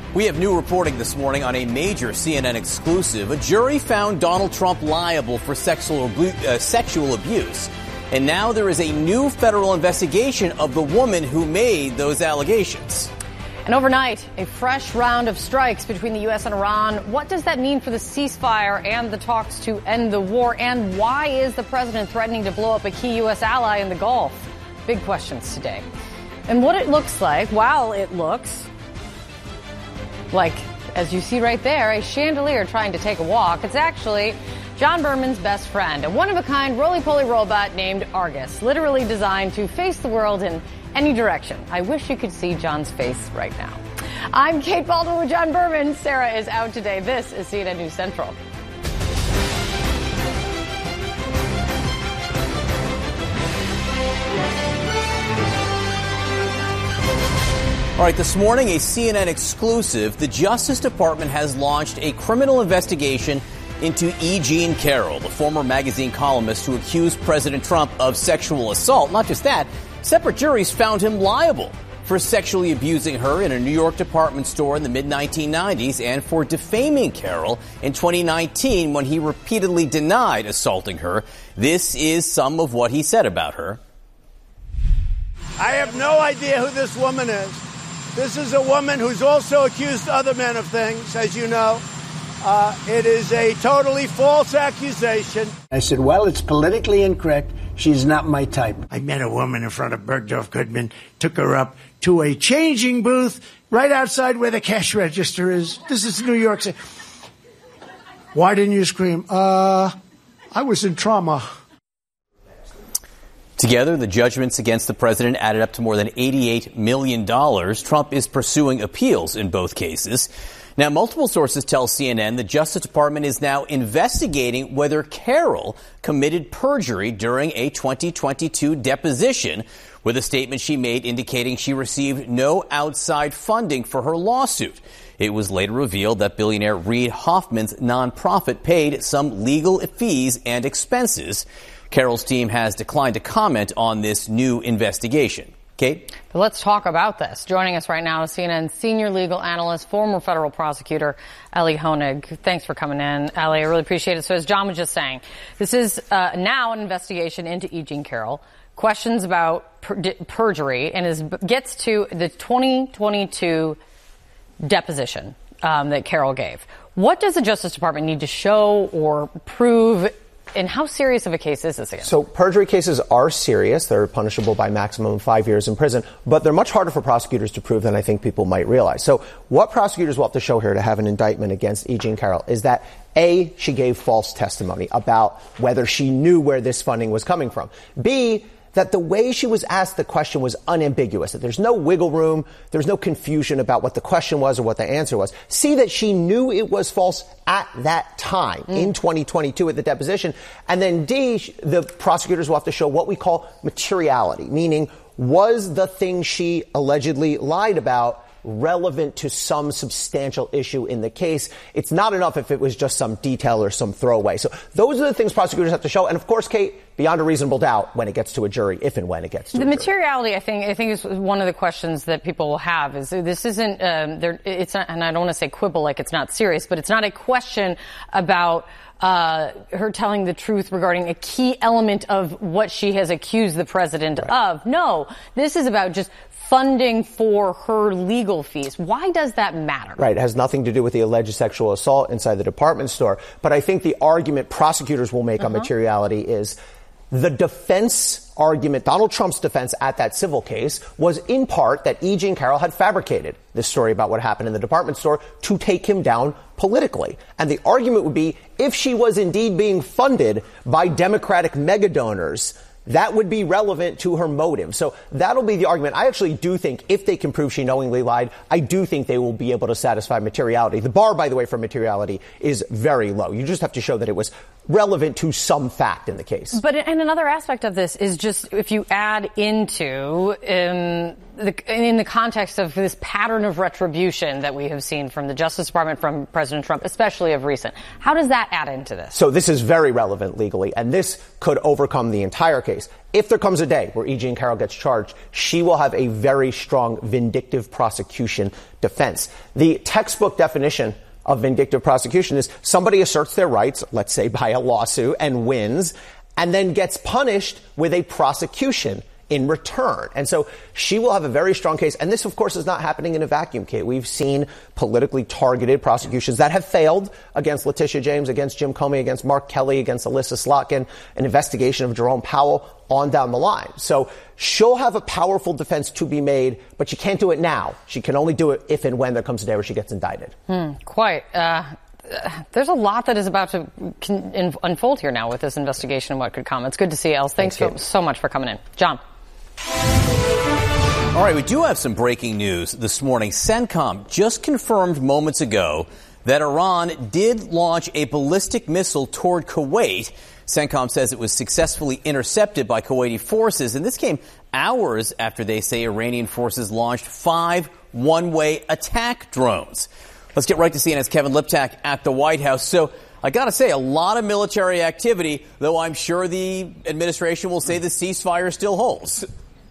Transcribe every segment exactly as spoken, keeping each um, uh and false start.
We have new reporting this morning on a major C N N exclusive. A jury found Donald Trump liable for sexual, abu- uh, sexual abuse. And now there is a new federal investigation of the woman who made those allegations. And overnight, a fresh round of strikes between the U S and Iran. What does that mean for the ceasefire and the talks to end the war? And why is the president threatening to blow up a key U S ally in the Gulf? Big questions today. And what it looks like, while it looks like, as you see right there, a chandelier trying to take a walk, it's actually John Berman's best friend, a one-of-a-kind roly-poly robot named Argus, literally designed to face the world in any direction. I wish you could see John's face right now. I'm Kate Baldwin with John Berman. Sarah is out today. This is C N N News Central. All right, this morning, a C N N exclusive. The Justice Department has launched a criminal investigation into E. Jean Carroll, the former magazine columnist who accused President Trump of sexual assault. Not just that, separate juries found him liable for sexually abusing her in a New York department store in the mid nineteen nineties and for defaming Carroll in twenty nineteen when he repeatedly denied assaulting her. This is some of what he said about her. I have no idea who this woman is. This is a woman who's also accused other men of things, as you know. Uh, it is a totally false accusation. I said, well, it's politically incorrect. She's not my type. I met a woman in front of Bergdorf Goodman, took her up to a changing booth right outside where the cash register is. This is New York City. Why didn't you scream? Uh, I was in trauma. Together, the judgments against the president added up to more than eighty-eight million dollars. Trump is pursuing appeals in both cases. Now, multiple sources tell C N N the Justice Department is now investigating whether Carroll committed perjury during a twenty twenty-two deposition, with a statement she made indicating she received no outside funding for her lawsuit. It was later revealed that billionaire Reid Hoffman's nonprofit paid some legal fees and expenses. Carroll's team has declined to comment on this new investigation. Kate? But let's talk about this. Joining us right now is C N N senior legal analyst, former federal prosecutor, Elie Honig. Thanks for coming in, Elie. I really appreciate it. So as John was just saying, this is uh, now an investigation into E. Jean Carroll, questions about per- perjury, and is, gets to the twenty twenty-two deposition um, that Carroll gave. What does the Justice Department need to show or prove? And how serious of a case is this again? So perjury cases are serious. They're punishable by maximum five years in prison, but they're much harder for prosecutors to prove than I think people might realize. So what prosecutors will have to show here to have an indictment against E. Jean Carroll is that, A, she gave false testimony about whether she knew where this funding was coming from. B, that the way she was asked the question was unambiguous, that there's no wiggle room, there's no confusion about what the question was or what the answer was. See that she knew it was false at that time mm. in twenty twenty-two at the deposition. And then D, the prosecutors will have to show what we call materiality, meaning was the thing she allegedly lied about relevant to some substantial issue in the case. It's not enough if it was just some detail or some throwaway. So those are the things prosecutors have to show. And of course, Kate, beyond a reasonable doubt when it gets to a jury, if and when it gets to the a jury. materiality, I think, I think is one of the questions that people will have is this isn't, um, there, it's not, and I don't want to say quibble like it's not serious, but it's not a question about Uh, her telling the truth regarding a key element of what she has accused the president right. of. No, this is about just funding for her legal fees. Why does that matter? Right. It has nothing to do with the alleged sexual assault inside the department store. But I think the argument prosecutors will make uh-huh. on materiality is the defense argument, Donald Trump's defense at that civil case, was in part that E. Jean Carroll had fabricated this story about what happened in the department store to take him down politically. And the argument would be if she was indeed being funded by Democratic mega donors, that would be relevant to her motive. So that'll be the argument. I actually do think if they can prove she knowingly lied, I do think they will be able to satisfy materiality. The bar, by the way, for materiality is very low. You just have to show that it was relevant to some fact in the case. But and another aspect of this is just if you add into um, the, in the context of this pattern of retribution that we have seen from the Justice Department, from President Trump, especially of recent, how does that add into this? So this is very relevant legally, and this could overcome the entire case. If there comes a day where E. Jean Carroll gets charged, she will have a very strong vindictive prosecution defense. The textbook definition of vindictive prosecution is somebody asserts their rights, let's say by a lawsuit, and wins, and then gets punished with a prosecution in return. And so she will have a very strong case. And this, of course, is not happening in a vacuum, Kate. We've seen politically targeted prosecutions that have failed against Letitia James, against Jim Comey, against Mark Kelly, against Alyssa Slotkin, an investigation of Jerome Powell, on down the line. So she'll have a powerful defense to be made, but she can't do it now. She can only do it if and when there comes a day where she gets indicted. Hmm, quite. Uh, there's a lot that is about to con- in- unfold here now with this investigation and what could come. It's good to see you, Els. Thanks, Thanks so, so much for coming in. John. All right, we do have some breaking news this morning. CENTCOM just confirmed moments ago that Iran did launch a ballistic missile toward Kuwait. CENTCOM says it was successfully intercepted by Kuwaiti forces, and this came hours after they say Iranian forces launched five one-way attack drones. Let's get right to C N N's Kevin Liptak at the White House. So I got to say, a lot of military activity, though I'm sure the administration will say the ceasefire still holds.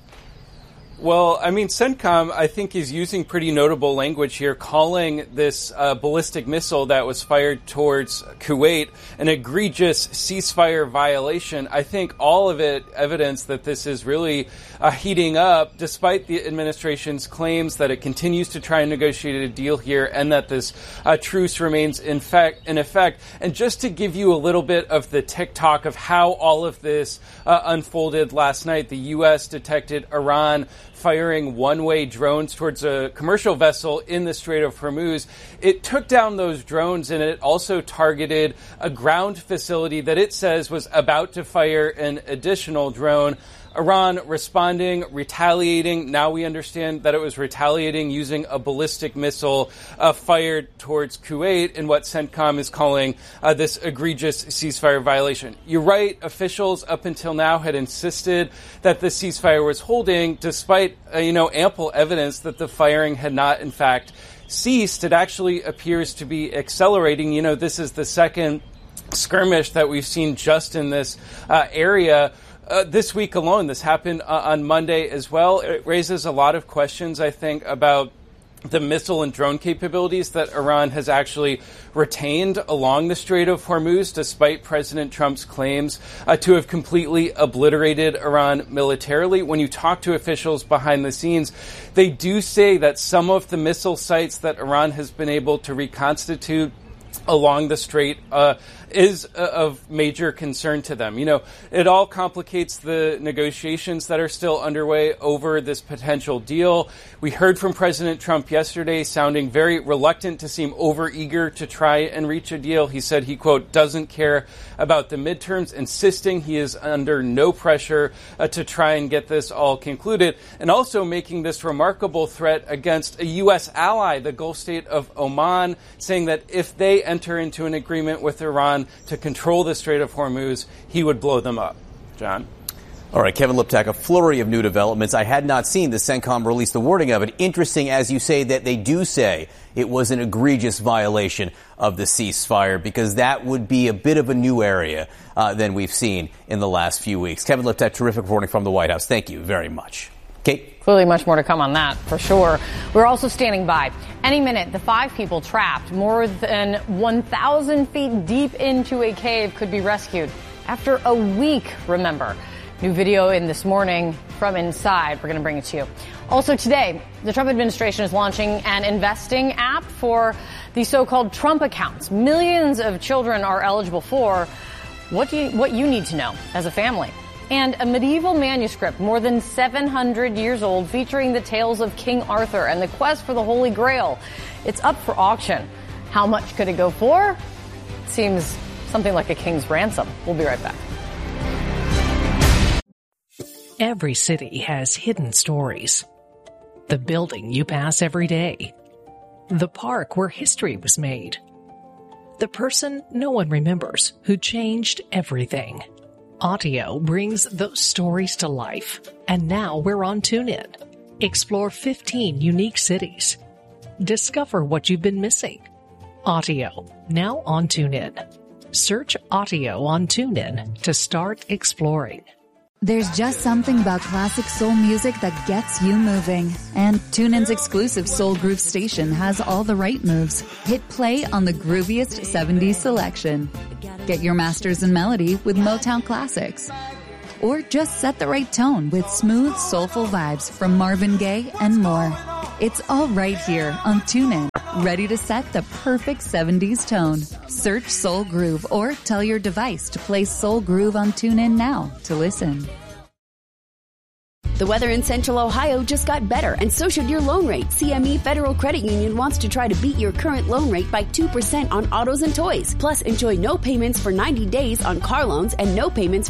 Well, I mean, CENTCOM, I think, is using pretty notable language here, calling this uh, ballistic missile that was fired towards Kuwait an egregious ceasefire violation. I think all of it evidence that this is really uh, heating up, despite the administration's claims that it continues to try and negotiate a deal here and that this uh, truce remains in, fact, in effect. And just to give you a little bit of the tick-tock of how all of this uh, unfolded last night, the U S detected Iran firing one-way drones towards a commercial vessel in the Strait of Hormuz. It took down those drones, and it also targeted a ground facility that it says was about to fire an additional drone. Iran responding, retaliating. Now we understand that it was retaliating using a ballistic missile uh, fired towards Kuwait in what CENTCOM is calling uh, this egregious ceasefire violation. You're right, officials up until now had insisted that the ceasefire was holding, despite uh, you know ample evidence that the firing had not, in fact, ceased. It actually appears to be accelerating. You know, this is the second skirmish that we've seen just in this uh, area. Uh, this week alone, this happened uh, on Monday as well. It raises a lot of questions, I think, about the missile and drone capabilities that Iran has actually retained along the Strait of Hormuz, despite President Trump's claims uh, to have completely obliterated Iran militarily. When you talk to officials behind the scenes, they do say that some of the missile sites that Iran has been able to reconstitute along the strait uh, is uh, of major concern to them. You know, it all complicates the negotiations that are still underway over this potential deal. We heard from President Trump yesterday sounding very reluctant to seem overeager to try and reach a deal. He said he, quote, doesn't care about the midterms, insisting he is under no pressure uh, to try and get this all concluded, and also making this remarkable threat against a U S ally, the Gulf state of Oman, saying that if they enter into an agreement with Iran to control the Strait of Hormuz, he would blow them up. John? All right, Kevin Liptak, a flurry of new developments. I had not seen the CENTCOM release the wording of it. Interesting, as you say, that they do say it was an egregious violation of the ceasefire, because that would be a bit of a new area uh, than we've seen in the last few weeks. Kevin Liptak, terrific reporting from the White House. Thank you very much. Kate? Clearly much more to come on that, for sure. We're also standing by. Any minute, the five people trapped more than one thousand feet deep into a cave could be rescued after a week, remember. New video in this morning from inside. We're going to bring it to you. Also today, the Trump administration is launching an investing app for the so-called Trump accounts. Millions of children are eligible for what do you, what you need to know as a family. And a medieval manuscript more than seven hundred years old featuring the tales of King Arthur and the quest for the Holy Grail. It's up for auction. How much could it go for? Seems something like a king's ransom. We'll be right back. Every city has hidden stories. The building you pass every day. The park where history was made. The person no one remembers who changed everything. Audio brings those stories to life. And now we're on TuneIn. Explore fifteen unique cities. Discover what you've been missing. Audio, now on TuneIn. Search Audio on TuneIn to start exploring. There's just something about classic soul music that gets you moving. And TuneIn's exclusive Soul Groove station has all the right moves. Hit play on the grooviest seventies selection. Get your masters in melody with Motown classics. Or just set the right tone with smooth, soulful vibes from Marvin Gaye and more. It's all right here on TuneIn. Ready to set the perfect seventies tone. Search Soul Groove or tell your device to play Soul Groove on TuneIn now to listen. The weather in Central Ohio just got better, and so should your loan rate. C M E Federal Credit Union wants to try to beat your current loan rate by two percent on autos and toys. Plus, enjoy no payments for ninety days on car loans and no payments